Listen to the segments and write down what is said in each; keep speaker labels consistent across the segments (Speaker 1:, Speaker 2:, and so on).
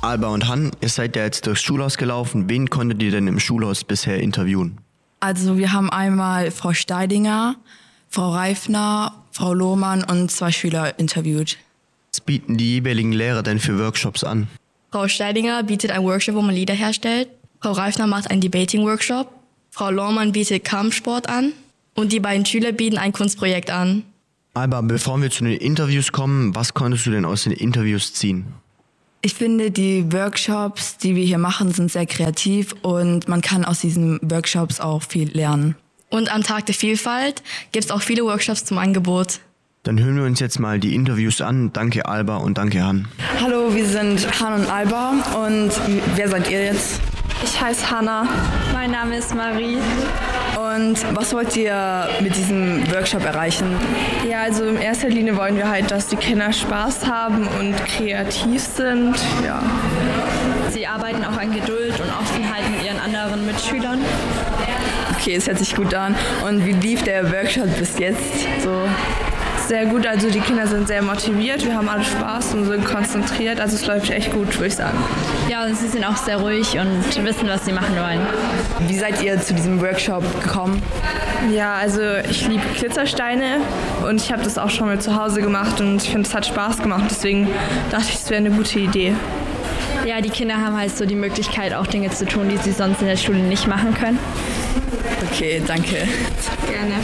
Speaker 1: Alba und Han, ihr seid ja jetzt durchs Schulhaus gelaufen. Wen konntet ihr denn im Schulhaus bisher interviewen?
Speaker 2: Also wir haben einmal Frau Steidinger, Frau Reifner, Frau Lohmann und 2 Schüler interviewt.
Speaker 1: Was bieten die jeweiligen Lehrer denn für Workshops an?
Speaker 3: Frau Steidinger bietet einen Workshop, wo man Lieder herstellt. Frau Reifner macht einen Debating-Workshop. Frau Lohmann bietet Kampfsport an. Und die beiden Schüler bieten ein Kunstprojekt an.
Speaker 1: Alba, bevor wir zu den Interviews kommen, was konntest du denn aus den Interviews ziehen?
Speaker 2: Ich finde, die Workshops, die wir hier machen, sind sehr kreativ und man kann aus diesen Workshops auch viel lernen.
Speaker 3: Und am Tag der Vielfalt gibt es auch viele Workshops zum Angebot.
Speaker 1: Dann hören wir uns jetzt mal die Interviews an. Danke Alba und danke Han.
Speaker 2: Hallo, wir sind Han und Alba und wer seid ihr jetzt?
Speaker 4: Ich heiße Hanna. Mein Name ist Marie.
Speaker 2: Und was wollt ihr mit diesem Workshop erreichen?
Speaker 4: Ja, also in erster Linie wollen wir halt, dass die Kinder Spaß haben und kreativ sind. Ja. Sie arbeiten auch an Geduld und Offenheit mit ihren anderen Mitschülern.
Speaker 2: Okay, es hört sich gut an. Und wie lief der Workshop bis jetzt so?
Speaker 4: Sehr gut, also die Kinder sind sehr motiviert, wir haben alle Spaß und sind konzentriert, also es läuft echt gut, würde ich sagen.
Speaker 5: Ja, und sie sind auch sehr ruhig und wissen, was sie machen wollen.
Speaker 2: Wie seid ihr zu diesem Workshop gekommen?
Speaker 4: Ja, also ich liebe Glitzersteine und ich habe das auch schon mal zu Hause gemacht und ich finde, es hat Spaß gemacht, deswegen dachte ich, es wäre eine gute Idee.
Speaker 5: Ja, die Kinder haben halt so die Möglichkeit, auch Dinge zu tun, die sie sonst in der Schule nicht machen können.
Speaker 2: Okay, danke.
Speaker 4: Gerne.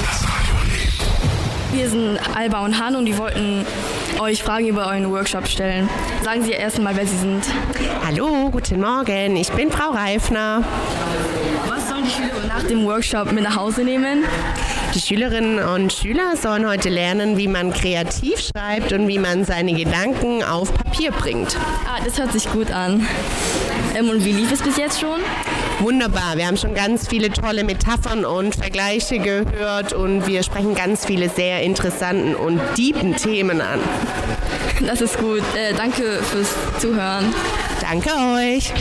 Speaker 3: Wir sind Alba und Han und die wollten euch Fragen über euren Workshop stellen. Sagen Sie erst mal, wer Sie sind.
Speaker 6: Hallo, guten Morgen, ich bin Frau Reifner.
Speaker 3: Was sollen die Schüler nach dem Workshop mit nach Hause nehmen?
Speaker 6: Die Schülerinnen und Schüler sollen heute lernen, wie man kreativ schreibt und wie man seine Gedanken auf Papier bringt.
Speaker 3: Ah, das hört sich gut an. Und wie lief es bis jetzt schon?
Speaker 6: Wunderbar, wir haben schon ganz viele tolle Metaphern und Vergleiche gehört und wir sprechen ganz viele sehr interessanten und tiefen Themen an.
Speaker 3: Das ist gut. Danke fürs Zuhören.
Speaker 6: Danke euch.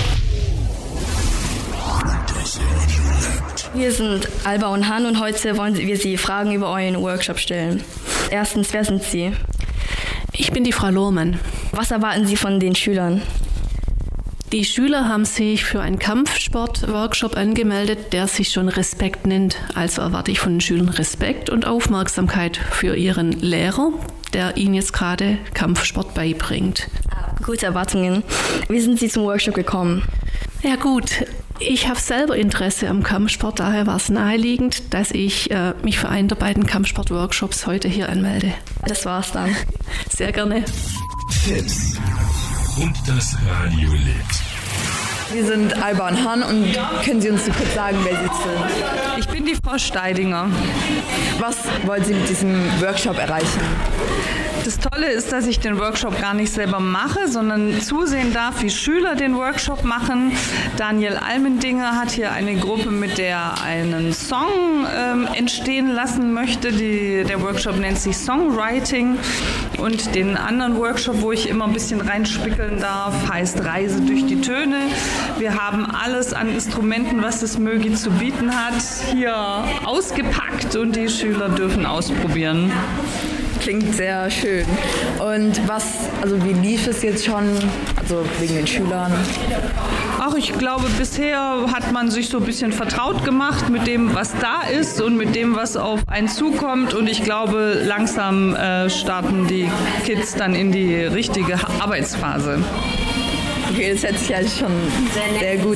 Speaker 3: Wir sind Alba und Han und heute wollen wir Sie Fragen über euren Workshop stellen. Erstens, wer sind Sie?
Speaker 7: Ich bin die Frau Lohmann.
Speaker 3: Was erwarten Sie von den Schülern?
Speaker 7: Die Schüler haben sich für einen Kampfsport-Workshop angemeldet, der sich schon Respekt nennt. Also erwarte ich von den Schülern Respekt und Aufmerksamkeit für ihren Lehrer, der ihnen jetzt gerade Kampfsport beibringt.
Speaker 3: Gute Erwartungen. Wie sind Sie zum Workshop gekommen?
Speaker 7: Ja gut, ich habe selber Interesse am Kampfsport, daher war es naheliegend, dass ich mich für einen der beiden Kampfsport-Workshops heute hier anmelde.
Speaker 3: Das war's dann.
Speaker 7: Sehr gerne.
Speaker 8: Tipps und das Radiolit.
Speaker 2: Wir sind Alba und Han und können Sie uns so kurz sagen, wer Sie sind?
Speaker 9: Ich bin die Frau Steidinger.
Speaker 2: Was wollen Sie mit diesem Workshop erreichen?
Speaker 9: Das Tolle ist, dass ich den Workshop gar nicht selber mache, sondern zusehen darf, wie Schüler den Workshop machen. Daniel Almendinger hat hier eine Gruppe, mit der einen Song entstehen lassen möchte. Der Workshop nennt sich Songwriting. Und den anderen Workshop, wo ich immer ein bisschen reinspickeln darf, heißt Reise durch die Töne. Wir haben alles an Instrumenten, was das Mögi zu bieten hat, hier ausgepackt und die Schüler dürfen ausprobieren.
Speaker 2: Klingt sehr schön. Und wie lief es jetzt schon, also wegen den Schülern?
Speaker 9: Ach, ich glaube, bisher hat man sich so ein bisschen vertraut gemacht mit dem, was da ist und mit dem, was auf einen zukommt. Und ich glaube, langsam starten die Kids dann in die richtige Arbeitsphase.
Speaker 2: Okay, das hört sich ja schon sehr gut